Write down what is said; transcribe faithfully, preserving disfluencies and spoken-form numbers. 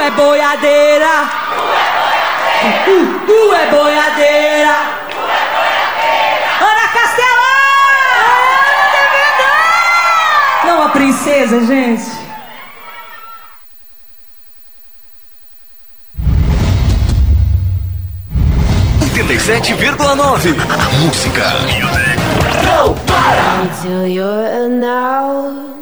é boiadeira. Uh, uh, é boiadeira. Ana Castelar! Não, a princesa, gente. oitenta e sete vírgula nove. Música. Não para! Until you're now.